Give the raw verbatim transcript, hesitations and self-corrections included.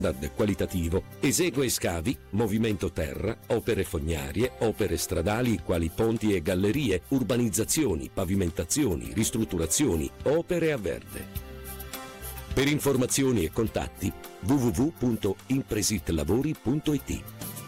qualitativo. Esegue scavi, movimento terra, opere fognarie, opere stradali quali ponti e gallerie, urbanizzazioni, pavimentazioni, ristrutturazioni, opere a verde. Per informazioni e contatti w w w punto impresitlavori punto i t.